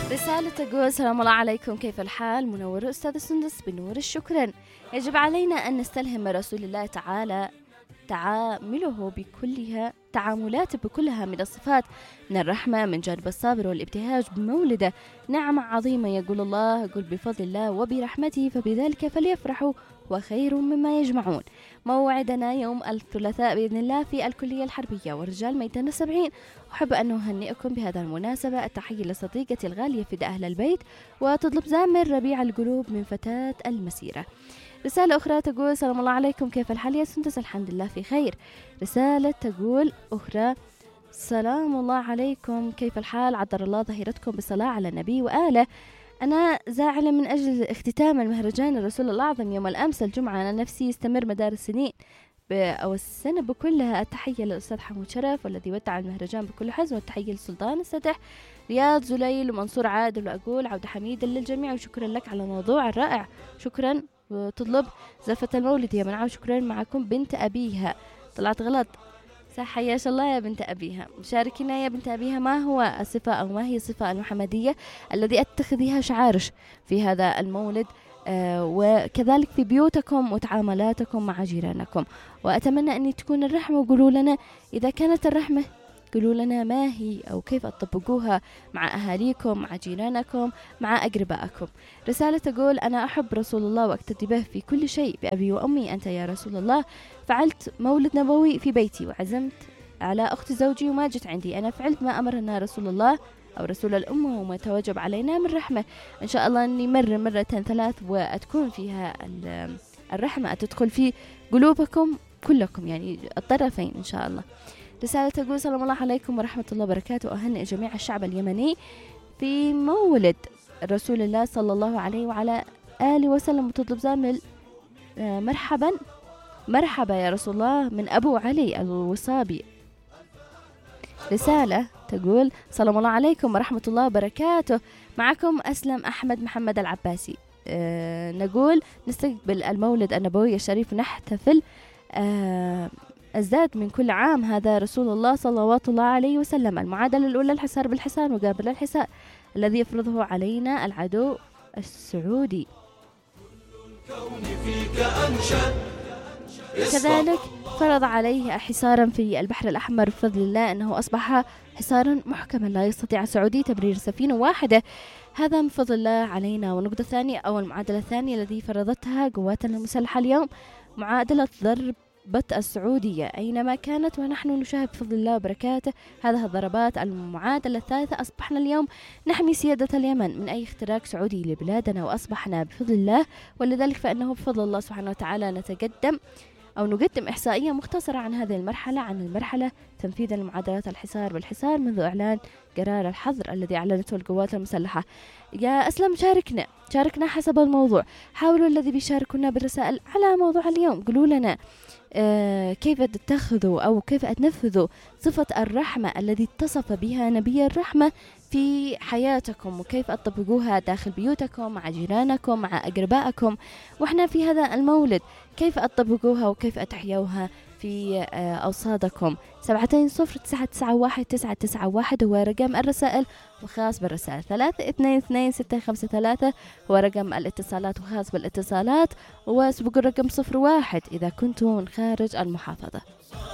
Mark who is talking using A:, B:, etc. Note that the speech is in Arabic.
A: رسالة تقول: سلام الله عليكم، كيف الحال؟ منور أستاذ سندس بنور. شكرا. يجب علينا أن نستلهم رسول الله تعالى تعاملاته بكلها من الصفات، من الرحمة، من جانب الصبر والابتهاج بمولده، نعمة عظيمة. يقول الله: قل بفضل الله وبرحمته فبذلك فليفرحوا وخير مما يجمعون. موعدنا يوم الثلاثاء بإذن الله في الكلية الحربية والرجال ميدان 70. أحب أن أهنئكم بهذا المناسبة. التحية لصديقتي الغالية فداء أهل البيت، وتطلب زامر ربيع القلوب من فتاة المسيرة. رسالة أخرى تقول: سلام الله عليكم، كيف الحال يا سندس؟ الحمد لله في خير. رسالة تقول أخرى: سلام الله عليكم، كيف الحال؟ عذر الله ظهيرتكم بالصلاة على النبي وآله. أنا زاعلة من أجل اختتام المهرجان الرسول الأعظم يوم الأمس الجمعة. أنا نفسي يستمر مدار السنين أو السنة بكلها. التحية للأستاذ حمود شرف والذي ودع المهرجان بكل حزم، والتحية للسلطان السدح رياض زليل ومنصور عادل، وأقول عودة حميدة للجميع، وشكرا لك على الموضوع الرائع. شكرا. وتطلب زفة المولد يا منعم. شكرا. معكم بنت أبيها. طلعت غلط، صح؟ حياش الله يا بنت أبيها. مشاركنا يا بنت أبيها، ما هو الصفة أو ما هي الصفة المحمدية الذي أتخذها شعارش في هذا المولد، وكذلك في بيوتكم وتعاملاتكم مع جيرانكم. وأتمنى أن تكون الرحمة، وقولوا لنا إذا كانت الرحمة، قولوا لنا ما هي أو كيف تطبقوها مع أهاليكم، مع جيرانكم، مع أقربائكم. رسالة تقول: أنا أحب رسول الله وأقتدي به في كل شيء، بأبي وأمي أنت يا رسول الله. فعلت مولد نبوي في بيتي، وعزمت على أخت زوجي وما جت عندي. أنا فعلت ما أمرنا رسول الله أو رسول الأمة وما توجب علينا من رحمة. إن شاء الله أني مرة ثلاث وأتكون فيها الرحمة تدخل في قلوبكم كلكم، يعني الطرفين إن شاء الله. رسالة تقول: سلام الله عليكم ورحمة الله وبركاته، أهنئ جميع الشعب اليمني في مولد رسول الله صلى الله عليه وعلى آله وسلم، وتطلب زامل مرحبا يا رسول الله من أبو علي الوصابي. رسالة تقول: سلام الله عليكم ورحمة الله وبركاته، معكم أسلم أحمد محمد العباسي. نقول نستقبل المولد النبوي الشريف ونحتفل ازداد من كل عام. هذا رسول الله صلوات الله عليه وسلم. المعادلة الأولى الحصار بالحصان مقابل الحصار الذي يفرضه علينا العدو السعودي. كذلك فرض عليه حصارا في البحر الأحمر بفضل الله، أنه أصبح حصارا محكما لا يستطيع السعودي تبرير سفينة واحدة. هذا من فضل الله علينا. والنقطة الثانية أو المعادلة الثانية التي فرضتها قواتنا المسلحة اليوم، معادلة ضرب السعودية أينما كانت، ونحن نشاهد بفضل الله وبركاته هذه الضربات. المعادلة الثالثة: أصبحنا اليوم نحمي سيادة اليمن من أي اختراق سعودي لبلادنا، وأصبحنا بفضل الله، ولذلك فإنه بفضل الله سبحانه وتعالى نقدم إحصائية مختصرة عن هذه المرحلة، عن المرحلة تنفيذا لمعادلات الحصار بالحصار منذ إعلان قرار الحظر الذي أعلنته القوات المسلحة. يا أسلم شاركنا حسب الموضوع. حاولوا الذي بيشاركونا بالرسائل على موضوع اليوم، قولوا لنا كيف تتخذوا أو كيف تنفذوا صفة الرحمة الذي اتصف بها نبي الرحمة في حياتكم، وكيف تطبقوها داخل بيوتكم مع جيرانكم مع أقربائكم. وإحنا في هذا المولد كيف تطبقوها وكيف تحيوها في أوصادكم. 720-991-991 هو رقم الرسائل وخاص بالرسائل. 322-653 هو رقم الاتصالات وخاص بالاتصالات. وسبقوا الرقم 01 إذا كنتم من خارج المحافظة.